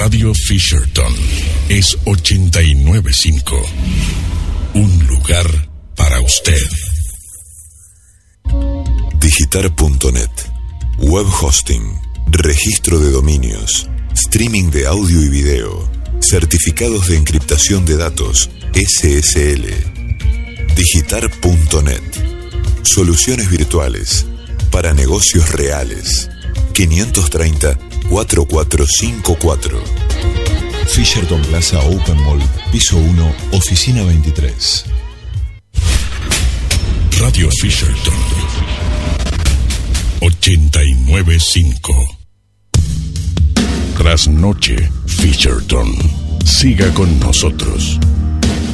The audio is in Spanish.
Radio Fisherton es 89.5. Un lugar para usted. Digitar.net. Web hosting, registro de dominios, streaming de audio y video, certificados de encriptación de datos, SSL. Digitar.net. Soluciones virtuales para negocios reales. 530-4454. Fisherton Plaza Open Mall, piso 1, oficina 23. Radio Fisherton 89.5. Trasnoche Fisherton. Siga con nosotros.